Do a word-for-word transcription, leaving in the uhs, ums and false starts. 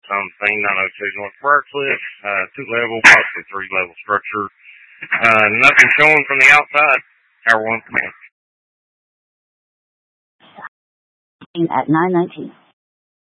something nine oh two North Briarcliff, uh, two-level, possibly three-level structure. Uh, nothing showing from the outside. Tower one command. At nine nineteen.